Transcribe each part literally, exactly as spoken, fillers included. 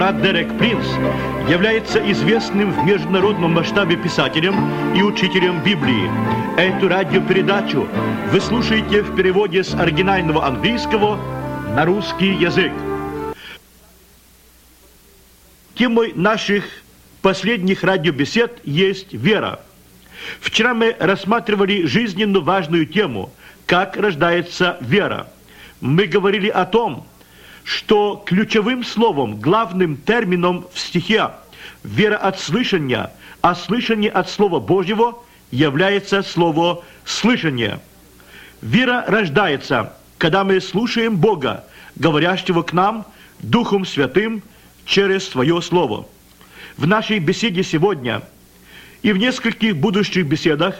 Дерек Принц является известным в международном масштабе писателем и учителем Библии. Эту радиопередачу вы слушаете в переводе с оригинального английского на русский язык. Темой наших последних радиобесед есть вера. Вчера мы рассматривали жизненно важную тему «Как рождается вера». Мы говорили о том, что ключевым словом, главным термином в стихе «вера от слышания», а слышание от Слова Божьего является слово «слышание». Вера рождается, когда мы слушаем Бога, говорящего к нам Духом Святым через Свое Слово. В нашей беседе сегодня и в нескольких будущих беседах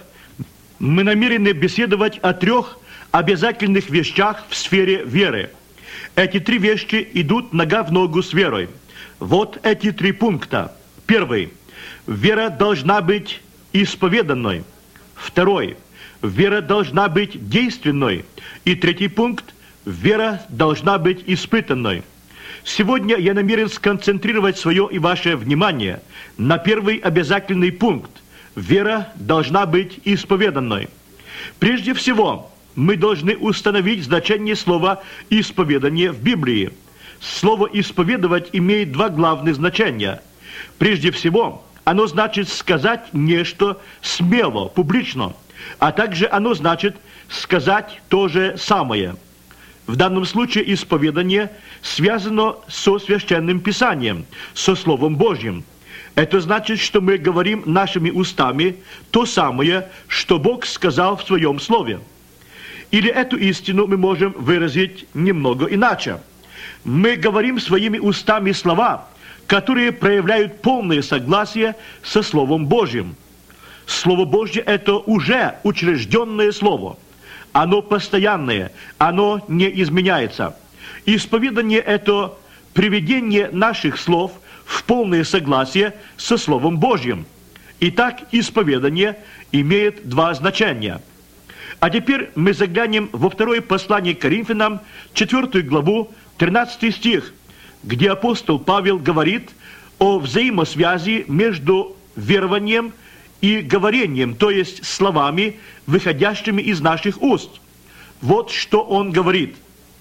мы намерены беседовать о трех обязательных вещах в сфере веры. Эти три вещи идут нога в ногу с верой. Вот эти три пункта. Первый. Вера должна быть исповеданной. Второй. Вера должна быть действенной. И третий пункт. Вера должна быть испытанной. Сегодня я намерен сконцентрировать свое и ваше внимание на первый обязательный пункт. Вера должна быть исповеданной. Прежде всего, мы должны установить значение слова «исповедание» в Библии. Слово «исповедовать» имеет два главных значения. Прежде всего, оно значит сказать нечто смело, публично, а также оно значит сказать то же самое. В данном случае исповедание связано со Священным Писанием, со Словом Божьим. Это значит, что мы говорим нашими устами то самое, что Бог сказал в Своем Слове. Или эту истину мы можем выразить немного иначе. Мы говорим своими устами слова, которые проявляют полное согласие со Словом Божьим. Слово Божье – это уже учрежденное Слово. Оно постоянное, оно не изменяется. Исповедание – это приведение наших слов в полное согласие со Словом Божьим. Итак, исповедание имеет два значения. А теперь мы заглянем во второе послание к Коринфянам, четвёртую главу, тринадцатый стих, где апостол Павел говорит о взаимосвязи между верованием и говорением, то есть словами, выходящими из наших уст. Вот что он говорит.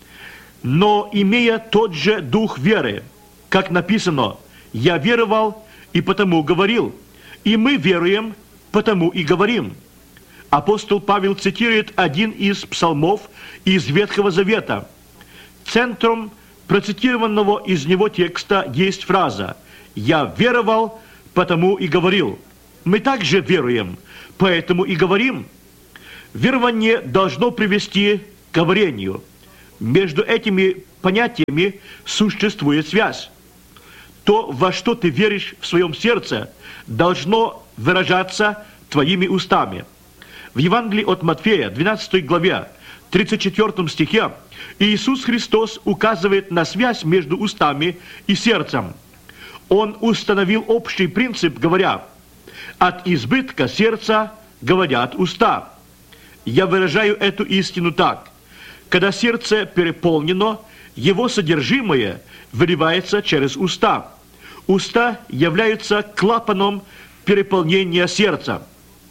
«Но, имея тот же дух веры, как написано, я веровал и потому говорил, и мы веруем, потому и говорим». Апостол Павел цитирует один из псалмов из Ветхого Завета. Центром процитированного из него текста есть фраза «Я веровал, потому и говорил». Мы также веруем, поэтому и говорим. Верование должно привести к говорению. Между этими понятиями существует связь. То, во что ты веришь в своем сердце, должно выражаться твоими устами. В Евангелии от Матфея, двенадцатой главе, тридцать четвёртом стихе, Иисус Христос указывает на связь между устами и сердцем. Он установил общий принцип, говоря: «От избытка сердца говорят уста». Я выражаю эту истину так. Когда сердце переполнено, его содержимое выливается через уста. Уста являются клапаном переполнения сердца.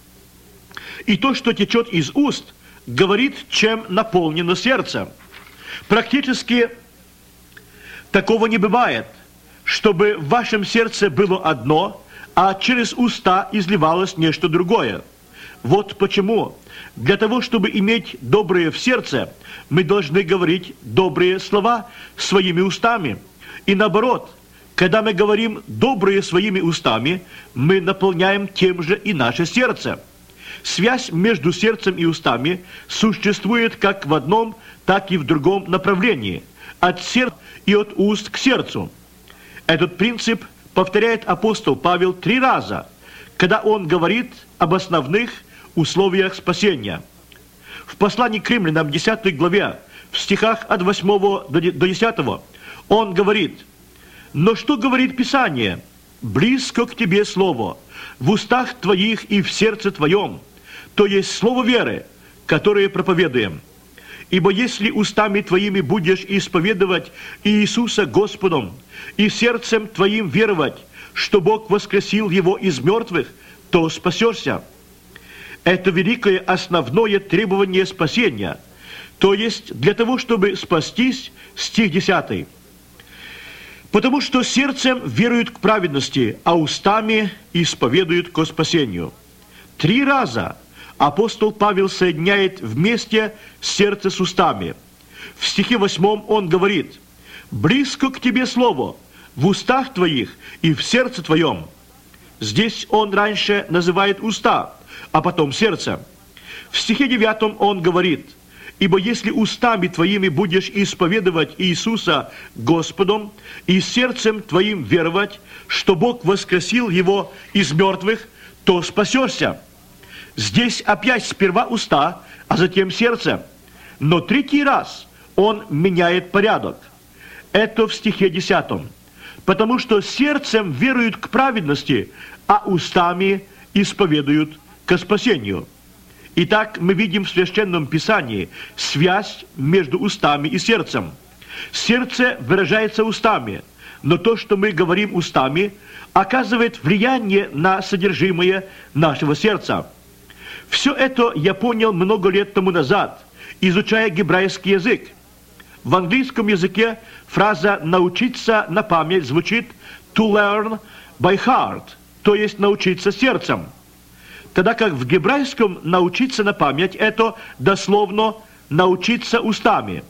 И то, что течет из уст, говорит, чем наполнено сердце. Практически такого не бывает, чтобы в вашем сердце было одно, а через уста изливалось нечто другое. Вот почему. Для того, чтобы иметь доброе в сердце, мы должны говорить добрые слова своими устами. И наоборот, когда мы говорим добрые своими устами, мы наполняем тем же и наше сердце. Связь между сердцем и устами существует как в одном, так и в другом направлении, от сердца и от уст к сердцу. Этот принцип повторяет апостол Павел три раза, когда он говорит об основных условиях спасения. В послании к римлянам, десятой главе, в стихах от восьмого до десятого, он говорит: «Но что говорит Писание? Близко к тебе слово, в устах твоих и в сердце твоем, то есть слово веры, которое проповедуем. Ибо если устами твоими будешь исповедовать Иисуса Господом и сердцем твоим веровать, что Бог воскресил Его из мертвых, то спасешься». Это великое основное требование спасения, то есть для того, чтобы спастись, стих десятый. «Потому что сердцем веруют к праведности, а устами исповедуют ко спасению». Три раза апостол Павел соединяет вместе сердце с устами. В стихе восьмом он говорит: «Близко к тебе слово, в устах твоих и в сердце твоем». Здесь он раньше называет уста, а потом сердце. В стихе девятом он говорит: «Ибо если устами твоими будешь исповедовать Иисуса Господом и сердцем твоим веровать, что Бог воскресил Его из мертвых, то спасешься». Здесь опять сперва уста, а затем сердце. Но третий раз он меняет порядок. Это в стихе десятом. «Потому что сердцем веруют к праведности, а устами исповедуют ко спасению». Итак, мы видим в Священном Писании связь между устами и сердцем. Сердце выражается устами, но то, что мы говорим устами, оказывает влияние на содержимое нашего сердца. Все это я понял много лет тому назад, изучая гебрейский язык. В английском языке фраза «научиться на память» звучит «to learn by heart», то есть «научиться сердцем». Тогда как в гебрейском «научиться на память» это дословно «научиться устами».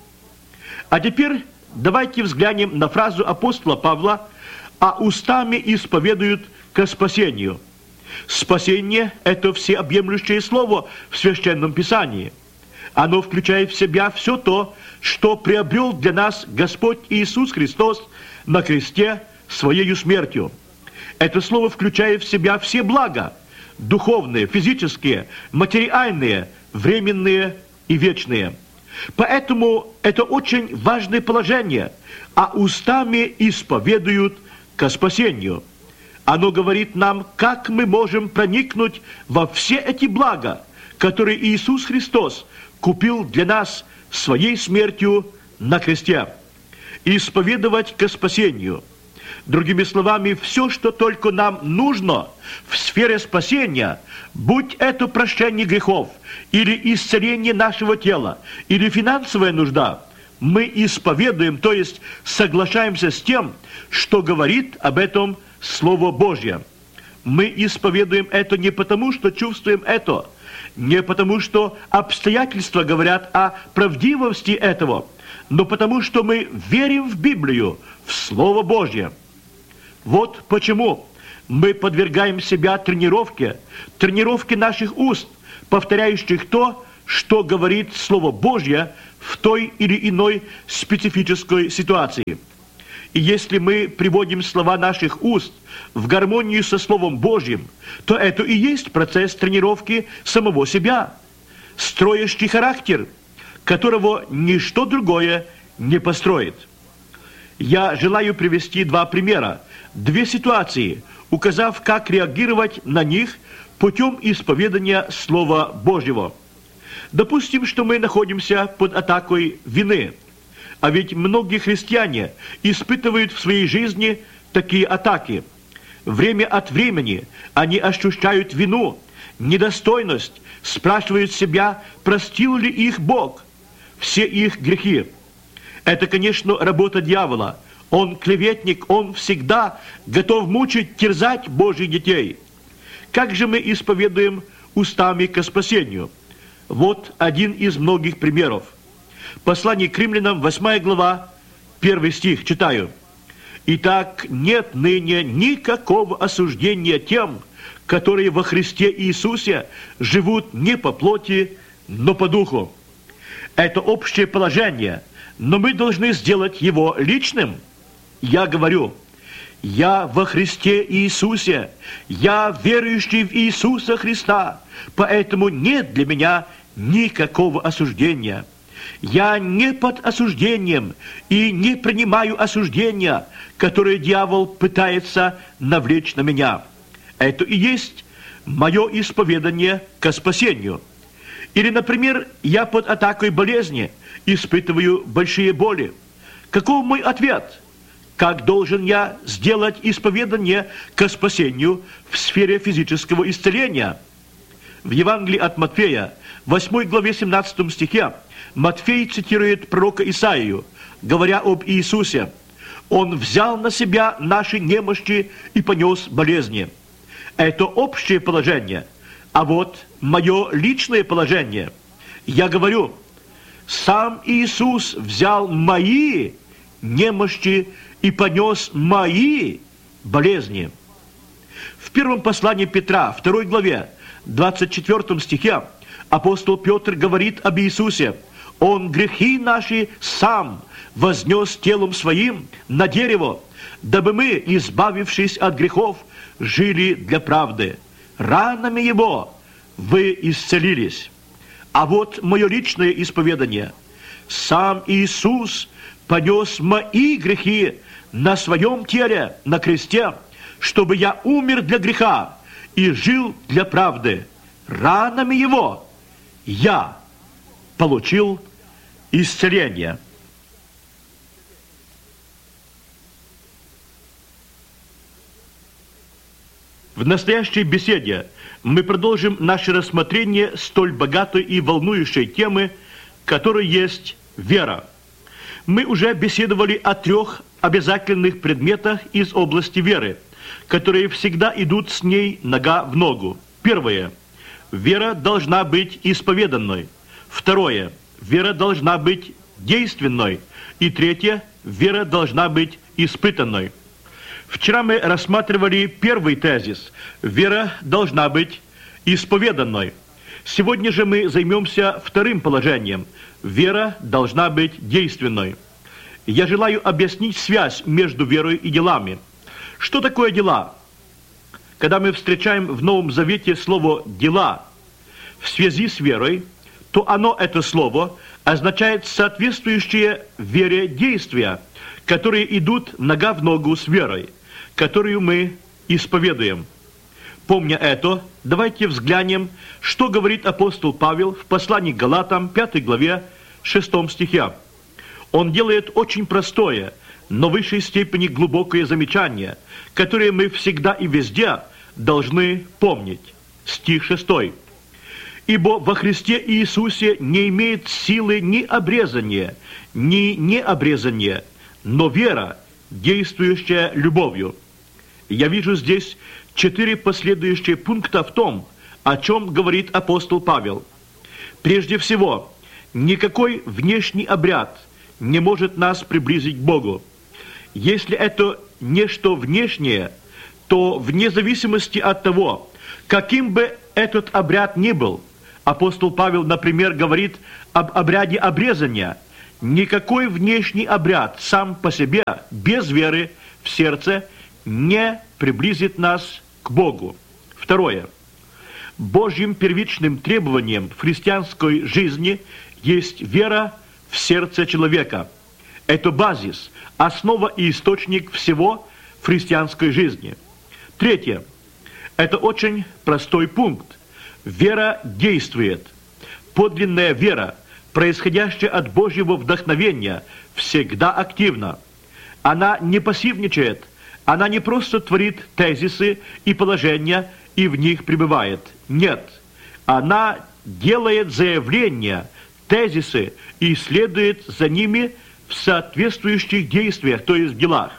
А теперь давайте взглянем на фразу апостола Павла «а устами исповедуют ко спасению». Спасение – это всеобъемлющее слово в Священном Писании. Оно включает в себя все то, что приобрел для нас Господь Иисус Христос на кресте Своею смертью. Это слово включает в себя все блага – духовные, физические, материальные, временные и вечные. Поэтому это очень важное положение, а устами исповедуют ко спасению. Оно говорит нам, как мы можем проникнуть во все эти блага, которые Иисус Христос купил для нас Своей смертью на кресте. Исповедовать ко спасению. Другими словами, все, что только нам нужно в сфере спасения, будь это прощение грехов, или исцеление нашего тела, или финансовая нужда, мы исповедуем, то есть соглашаемся с тем, что говорит об этом Слово Божье. Мы исповедуем это не потому, что чувствуем это, не потому, что обстоятельства говорят о правдивости этого, но потому, что мы верим в Библию, в Слово Божье. Вот почему мы подвергаем себя тренировке, тренировке наших уст, повторяющих то, что говорит Слово Божье в той или иной специфической ситуации. И если мы приводим слова наших уст в гармонию со Словом Божьим, то это и есть процесс тренировки самого себя, строящий характер, которого ничто другое не построит. Я желаю привести два примера, две ситуации, указав, как реагировать на них путем исповедания Слова Божьего. Допустим, что мы находимся под атакой вины. А ведь многие христиане испытывают в своей жизни такие атаки. Время от времени они ощущают вину, недостойность, спрашивают себя, простил ли их Бог все их грехи. Это, конечно, работа дьявола. Он клеветник, он всегда готов мучить, терзать Божьих детей. Как же мы исповедуем устами ко спасению? Вот один из многих примеров. Послание к римлянам, восьмая глава, первый стих, читаю. «Итак, нет ныне никакого осуждения тем, которые во Христе Иисусе живут не по плоти, но по духу». Это общее положение, но мы должны сделать его личным. Я говорю, я во Христе Иисусе, я верующий в Иисуса Христа, поэтому нет для меня никакого осуждения. Я не под осуждением и не принимаю осуждения, которое дьявол пытается навлечь на меня. Это и есть мое исповедание ко спасению. Или, например, я под атакой болезни, испытываю большие боли. Каков мой ответ? Как должен я сделать исповедание ко спасению в сфере физического исцеления? В Евангелии от Матфея, восьмой главе семнадцатом стихе, Матфей цитирует пророка Исаию, говоря об Иисусе. «Он взял на себя наши немощи и понес болезни». Это общее положение. А вот мое личное положение. Я говорю, сам Иисус взял мои немощи и понес мои болезни. В первом послании Петра, второй главе, двадцать четвёртом стихе, апостол Петр говорит об Иисусе. Он грехи наши сам вознес телом своим на дерево, дабы мы, избавившись от грехов, жили для правды. Ранами Его вы исцелились. А вот мое личное исповедание. Сам Иисус понес мои грехи на своем теле, на кресте, чтобы я умер для греха и жил для правды. Ранами Его я получил исцеление. В настоящей беседе мы продолжим наше рассмотрение столь богатой и волнующей темы, которой есть вера. Мы уже беседовали о трех обязательных предметах из области веры, которые всегда идут с ней нога в ногу. Первое. Вера должна быть исповеданной. Второе. Вера должна быть действенной. И третье. Вера должна быть испытанной. Вчера мы рассматривали первый тезис. Вера должна быть исповеданной. Сегодня же мы займемся вторым положением. Вера должна быть действенной. Я желаю объяснить связь между верой и делами. Что такое дела? Когда мы встречаем в Новом Завете слово «дела» в связи с верой, то оно, это слово, означает соответствующие вере действия, которые идут нога в ногу с верой, которую мы исповедуем. Помня это, давайте взглянем, что говорит апостол Павел в послании к Галатам, пятой главе, шестом стихе. Он делает очень простое, но в высшей степени глубокое замечание, которое мы всегда и везде должны помнить. Стих шестой. «Ибо во Христе Иисусе не имеет силы ни обрезания, ни необрезания, но вера, действующая любовью». Я вижу здесь четыре последующие пункта в том, о чем говорит апостол Павел. Прежде всего, никакой внешний обряд не может нас приблизить к Богу. Если это нечто внешнее, то вне зависимости от того, каким бы этот обряд ни был, апостол Павел, например, говорит об обряде обрезания, никакой внешний обряд сам по себе, без веры в сердце, не приблизит нас к Богу. Второе. Божьим первичным требованием в христианской жизни есть вера в сердце человека. Это базис, основа и источник всего в христианской жизни. Третье. Это очень простой пункт. Вера действует. Подлинная вера, происходящая от Божьего вдохновения, всегда активна. Она не пассивничает. Она не просто творит тезисы и положения и в них пребывает. Нет. Она делает заявления, тезисы и следует за ними в соответствующих действиях, то есть в делах.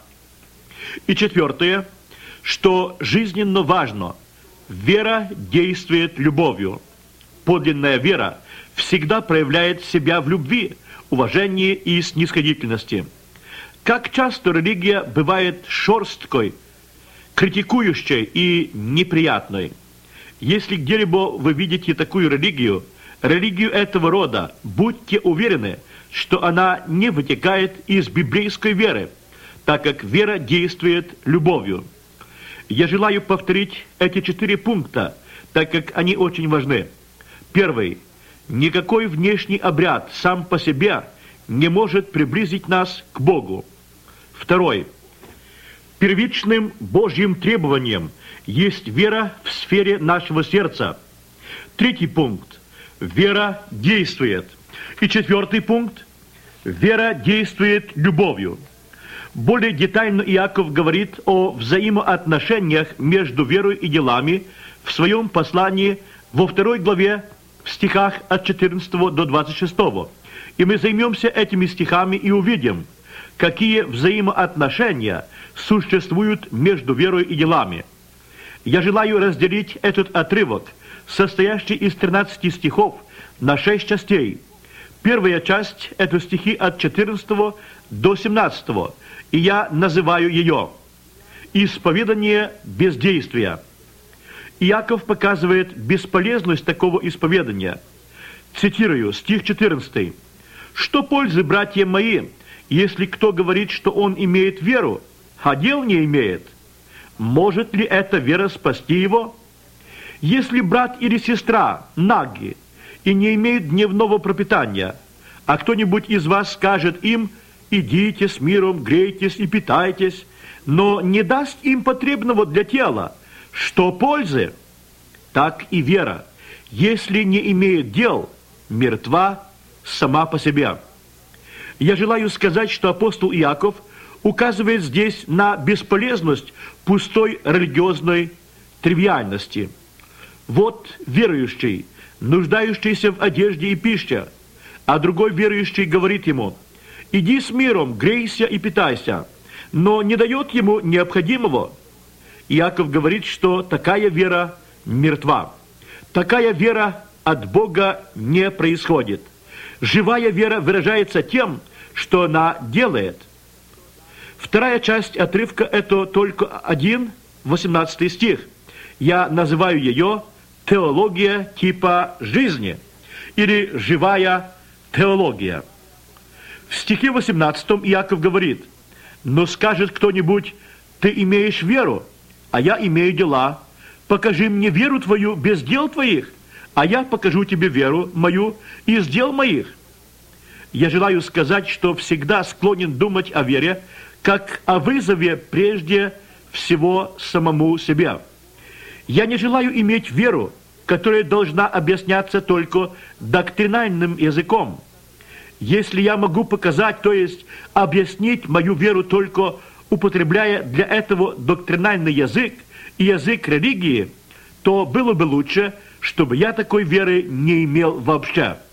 И четвертое, что жизненно важно, вера действует любовью. Подлинная вера всегда проявляет себя в любви, уважении и снисходительности. Как часто религия бывает шерсткой, критикующей и неприятной. Если где-либо вы видите такую религию, религию этого рода, будьте уверены, что она не вытекает из библейской веры, так как вера действует любовью. Я желаю повторить эти четыре пункта, так как они очень важны. Первый. Никакой внешний обряд сам по себе не может приблизить нас к Богу. Второй. Первичным Божьим требованием есть вера в сфере нашего сердца. Третий пункт. Вера действует. И четвертый пункт. Вера действует любовью. Более детально Иаков говорит о взаимоотношениях между верой и делами в своем послании во второй главе в стихах от четырнадцатого до двадцать шестого. И мы займемся этими стихами и увидим, какие взаимоотношения существуют между верой и делами. Я желаю разделить этот отрывок, состоящий из тринадцати стихов, на шесть частей. Первая часть – это стихи от четырнадцатого до семнадцатого, и я называю ее «Исповедание бездействия». Иаков показывает бесполезность такого исповедания. Цитирую стих четырнадцатый. «Что пользы, братья мои, если кто говорит, что он имеет веру, а дел не имеет? Может ли эта вера спасти его? Если брат или сестра наги и не имеют дневного пропитания, а кто-нибудь из вас скажет им: идите с миром, грейтесь и питайтесь, но не даст им потребного для тела, что пользы? Так и вера, если не имеет дел, мертва сама по себе». Я желаю сказать, что апостол Иаков указывает здесь на бесполезность пустой религиозной тривиальности. Вот верующий, нуждающийся в одежде и пище, а другой верующий говорит ему: иди с миром, грейся и питайся, но не дает ему необходимого. Иаков говорит, что такая вера мертва. Такая вера от Бога не происходит. Живая вера выражается тем, что она делает. Вторая часть отрывка – это только один, восемнадцатый стих. Я называю ее «теология типа жизни» или «живая теология». В стихе восемнадцатом Иаков говорит: «Но скажет кто-нибудь: ты имеешь веру, а я имею дела. Покажи мне веру твою без дел твоих, а я покажу тебе веру мою из дел моих». Я желаю сказать, что всегда склонен думать о вере как о вызове прежде всего самому себе. Я не желаю иметь веру, которая должна объясняться только доктринальным языком. Если я могу показать, то есть объяснить мою веру только употребляя для этого доктринальный язык и язык религии, то было бы лучше, чтобы я такой веры не имел вообще.